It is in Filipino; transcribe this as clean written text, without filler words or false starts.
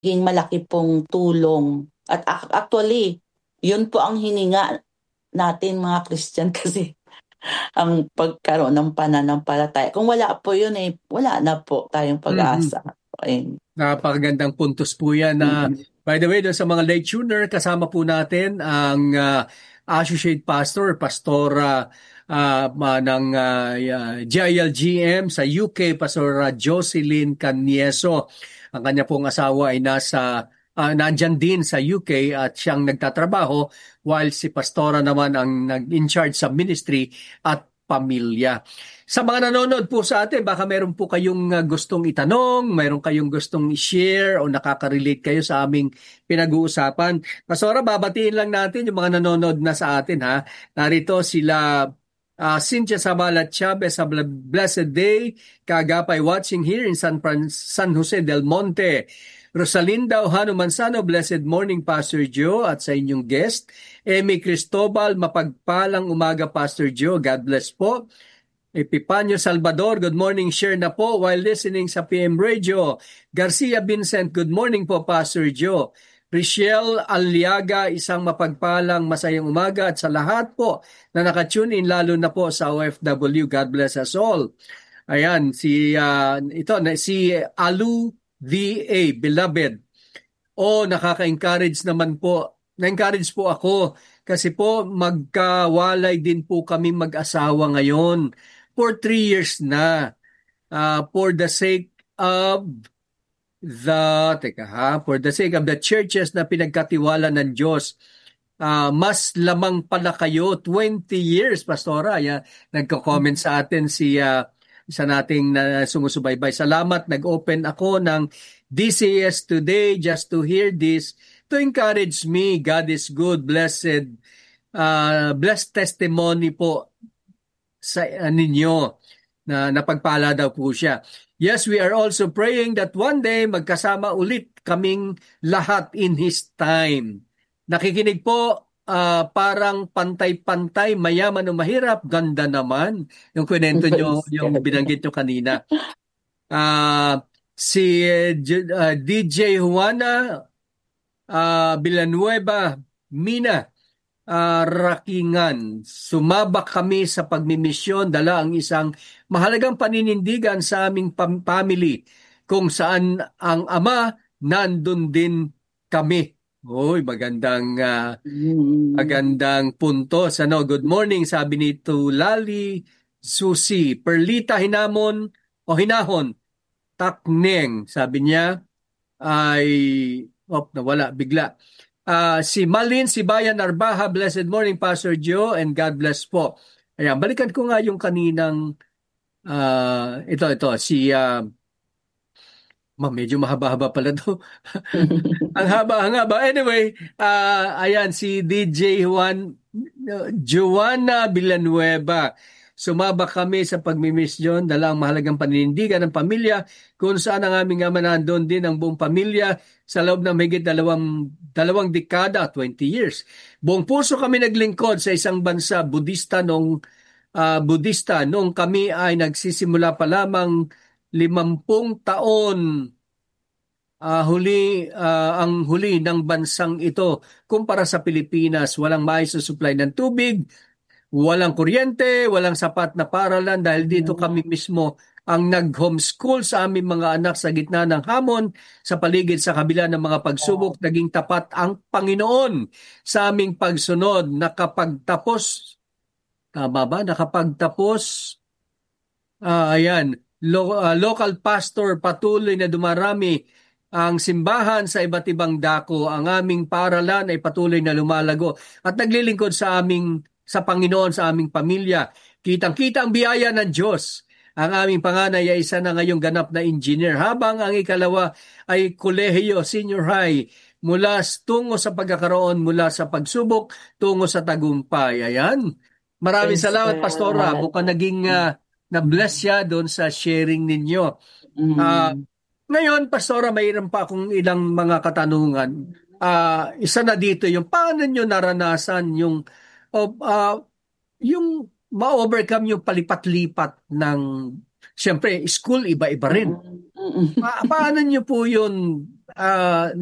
malaki pong tulong. At actually, yun po ang hininga natin mga Christian kasi ang pagkaroon ng pananampalataya. Kung wala po yun wala na po tayong Mhm. pag-asa. Ayun. Napakagandang puntos po yan. Mm-mm. By the way, doon sa mga late tuner, kasama po natin ang Associate Pastor, Pastora ng GILGM sa UK, Pastor Jocelyn Canieso. Ang kanya pong asawa ay nandyan din sa UK at siyang nagtatrabaho while si Pastora naman ang nag-in charge sa ministry at pamilya. Sa mga nanonood po sa atin, baka meron po kayong gustong itanong, meron kayong gustong i-share o nakaka-relate kayo sa aming pinag-uusapan. Pastora, babatiin lang natin yung mga nanonood na sa atin ha. Narito sila Cynthia Sabalat Chavez sa Blessed Day, Kagapay watching here in San Jose del Monte. Rosalinda Ohano Manzano, blessed morning Pastor Joe at sa inyong guest. Emmy Cristobal, mapagpalang umaga Pastor Joe, God bless po. Epipanyo Salvador, good morning, share na po while listening sa PM Radio. Garcia Vincent, good morning po Pastor Joe. Richelle Aliaga, isang mapagpalang masayang umaga at sa lahat po na nakatune in, lalo na po sa OFW, God bless us all. Ayan, si Alu VA, beloved. Nakaka-encourage naman po. Na-encourage po ako kasi po magkawalay din po kami mag-asawa ngayon for 3 years na. For the sake of for the sake of the churches na pinagkatiwala ng Diyos. Mas lamang pala kayo, 20 years, Pastora. Nagko-comment sa atin isa nating sumusubaybay. Salamat, nag-open ako ng DCS today just to hear this, to encourage me. God is good, blessed testimony po sa ninyo na napagpala daw po siya. Yes, we are also praying that one day magkasama ulit kaming lahat in His time. Nakikinig po, parang pantay-pantay, mayaman o mahirap, ganda naman. Yung kwento nyo, Praise yung God. binanggit nyo kanina. Si DJ Juana Villanueva, Mina, Rakingan. Sumabak kami sa pagmimisyon, dala ang isang mahalagang paninindigan sa aming family kung saan ang ama nandun din kami. Oy, Mm. magandang puntos. Good morning, sabi ni Tulali Susi. Perlita Hinamon o Hinahon, Takneng, sabi niya ay nawala bigla. Si Malin Sibayan Narbaha, blessed morning Pastor Joe and God bless po. Ayan, balikan ko nga yung kaninang ito si medyo mahaba-haba pala to. Ang haba. Anyway, ayan si DJ Joanna Villanueva. Sumabak kami sa pagmimisyon, dala ang mahalagang paninindigan ng pamilya kung saan ang aming ama nandun din ang buong pamilya sa loob ng mahigit dalawang dekada, 20 years. Buong puso kami naglingkod sa isang bansa Budista noong kami ay nagsisimula pa lamang 50 taon. Ang huli ng bansang ito kumpara sa Pilipinas, walang maayos na supply ng tubig, walang kuryente, walang sapat na paaralan dahil dito kami mismo ang nag-homeschool sa aming mga anak sa gitna ng hamon sa paligid sa kabila ng mga pagsubok. Naging tapat ang Panginoon sa aming pagsunod. Tama ba? Nakapagtapos, local pastor, patuloy na dumarami ang simbahan sa iba't ibang dako. Ang aming paaralan ay patuloy na lumalago at naglilingkod sa Panginoon, sa aming pamilya. Kitang-kita ang biyaya ng Diyos. Ang aming panganay ay isa na ngayong ganap na engineer, habang ang ikalawa ay kolehiyo, senior high, tungo sa pagkakaroon mula sa pagsubok tungo sa tagumpay. Ayan. Maraming Praise salamat, Pastora. God. Mukhang naging na-bless siya doon sa sharing ninyo. Ah, Mm. Ngayon, Pastora, mayroon pa akong ilang mga katanungan. Isa na dito yung paano nyo naranasan yung ma-overcome yung palipat-lipat siyempre, school, iba-iba rin. Mm. Mm. Paano nyo po yun ah,